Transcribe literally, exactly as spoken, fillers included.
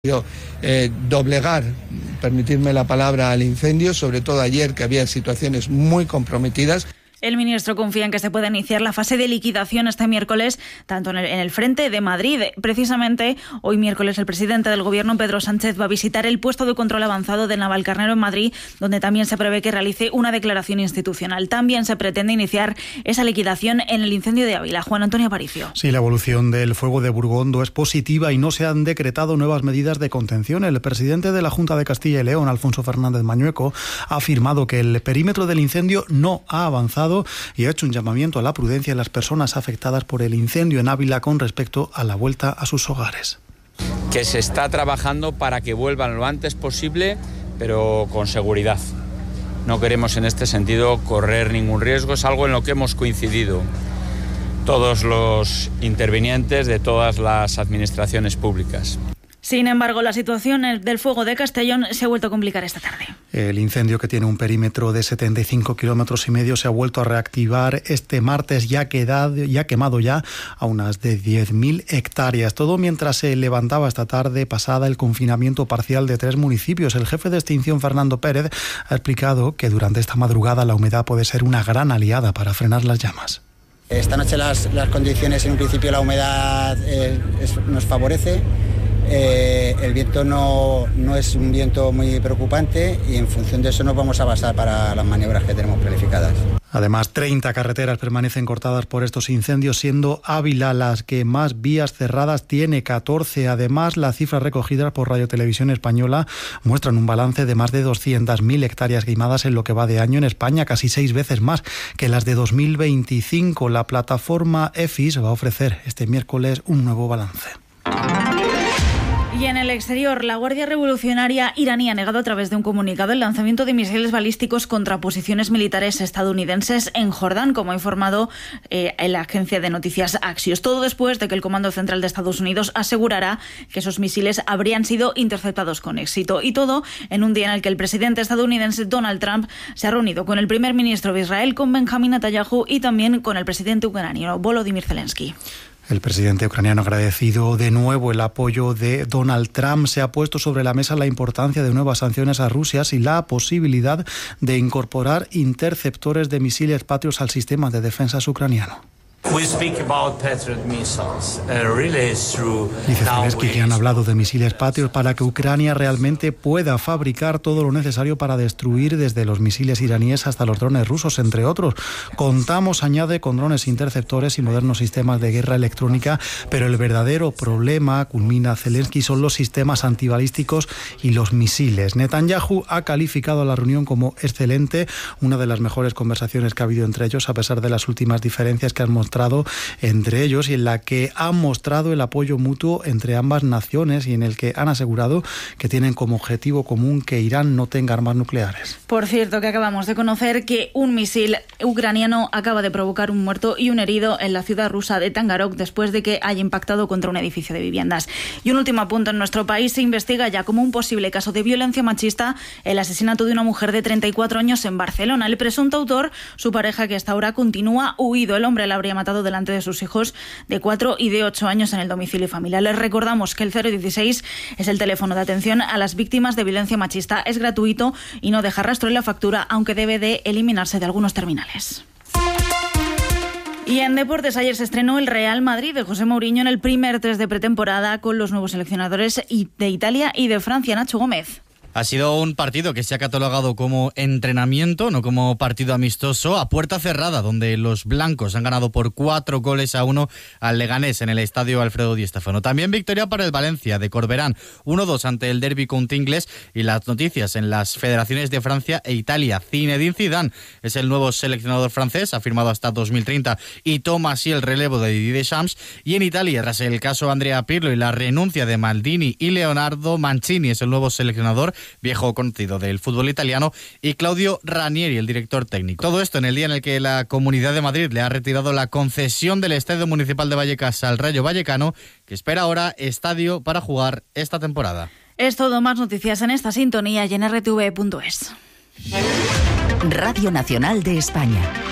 Eh, doblegar, permitirme la palabra, al incendio, sobre todo ayer, que había situaciones muy comprometidas. El ministro confía en que se pueda iniciar la fase de liquidación este miércoles, tanto en el, en el frente de Madrid. Precisamente hoy miércoles el presidente del Gobierno, Pedro Sánchez, va a visitar el puesto de control avanzado de Navalcarnero en Madrid, donde también se prevé que realice una declaración institucional. También se pretende iniciar esa liquidación en el incendio de Ávila. Juan Antonio Aparicio. Sí, la evolución del fuego de Burgondo es positiva y no se han decretado nuevas medidas de contención. El presidente de la Junta de Castilla y León, Alfonso Fernández Mañueco, ha afirmado que el perímetro del incendio no ha avanzado y ha hecho un llamamiento a la prudencia de las personas afectadas por el incendio en Ávila con respecto a la vuelta a sus hogares. Que se está trabajando para que vuelvan lo antes posible, pero con seguridad. No queremos en este sentido correr ningún riesgo, es algo en lo que hemos coincidido todos los intervinientes de todas las administraciones públicas. Sin embargo, la situación del fuego de Castellón se ha vuelto a complicar esta tarde. El incendio, que tiene un perímetro de setenta y cinco kilómetros y medio, se ha vuelto a reactivar este martes, ya, quedado, ya quemado ya a unas de diez mil hectáreas. Todo mientras se levantaba esta tarde pasada el confinamiento parcial de tres municipios. El jefe de extinción, Fernando Pérez, ha explicado que durante esta madrugada la humedad puede ser una gran aliada para frenar las llamas. Esta noche las, las condiciones, en un principio la humedad eh, es, nos favorece. Eh, el viento no, no es un viento muy preocupante y en función de eso nos vamos a basar para las maniobras que tenemos planificadas. Además, treinta carreteras permanecen cortadas por estos incendios, siendo Ávila las que más vías cerradas tiene, catorce. Además, las cifras recogidas por Radio Televisión Española muestran un balance de más de doscientas mil hectáreas quemadas en lo que va de año en España, casi seis veces más que las de dos mil veinticinco. La plataforma E F I S va a ofrecer este miércoles un nuevo balance. Y en el exterior, la Guardia Revolucionaria iraní ha negado a través de un comunicado el lanzamiento de misiles balísticos contra posiciones militares estadounidenses en Jordán, como ha informado eh, la agencia de noticias Axios. Todo después de que el Comando Central de Estados Unidos asegurara que esos misiles habrían sido interceptados con éxito. Y todo en un día en el que el presidente estadounidense Donald Trump se ha reunido con el primer ministro de Israel, con Benjamin Netanyahu, y también con el presidente ucraniano, Volodymyr Zelensky. El presidente ucraniano ha agradecido de nuevo el apoyo de Donald Trump. Se ha puesto sobre la mesa la importancia de nuevas sanciones a Rusia y la posibilidad de incorporar interceptores de misiles Patriot al sistema de defensa ucraniano. Dice Zelensky que han hablado de misiles Patriot para que Ucrania realmente pueda fabricar todo lo necesario para destruir desde los misiles iraníes hasta los drones rusos, entre otros. Contamos, añade, con drones interceptores y modernos sistemas de guerra electrónica, pero el verdadero problema, culmina Zelensky, son los sistemas antibalísticos y los misiles. Netanyahu ha calificado la reunión como excelente, una de las mejores conversaciones que ha habido entre ellos, a pesar de las últimas diferencias que han mostrado entre ellos, y en la que han mostrado el apoyo mutuo entre ambas naciones y en el que han asegurado que tienen como objetivo común que Irán no tenga armas nucleares. Por cierto, que acabamos de conocer que un misil ucraniano acaba de provocar un muerto y un herido en la ciudad rusa de Tangarok después de que haya impactado contra un edificio de viviendas. Y un último punto: en nuestro país se investiga ya como un posible caso de violencia machista el asesinato de una mujer de treinta y cuatro años en Barcelona. El presunto autor, su pareja, que hasta ahora continúa huido. El hombre la habría matado delante de sus hijos de cuatro y de ocho años en el domicilio familiar. Les recordamos que el cero dieciséis es el teléfono de atención a las víctimas de violencia machista. Es gratuito y no deja rastro en la factura, aunque debe de eliminarse de algunos terminales. Y en deportes, ayer se estrenó el Real Madrid de José Mourinho en el primer test de pretemporada con los nuevos seleccionadores de Italia y de Francia. Nacho Gómez. Ha sido un partido que se ha catalogado como entrenamiento, no como partido amistoso, a puerta cerrada, donde los blancos han ganado por cuatro goles a uno al Leganés en el estadio Alfredo Di Stéfano. También victoria para el Valencia de Corberán, uno dos ante el Derby County inglés. Y las noticias en las federaciones de Francia e Italia. Zinedine Zidane es el nuevo seleccionador francés, ha firmado hasta dos mil treinta y toma así el relevo de Didier Deschamps. Y en Italia, tras el caso Andrea Pirlo y la renuncia de Maldini y Leonardo, Mancini es el nuevo seleccionador, viejo conocido del fútbol italiano, y Claudio Ranieri, el director técnico. Todo esto en el día en el que la Comunidad de Madrid le ha retirado la concesión del Estadio Municipal de Vallecas al Rayo Vallecano, que espera ahora estadio para jugar esta temporada. Es todo. Más noticias en esta sintonía y en r t v punto es. Radio Nacional de España.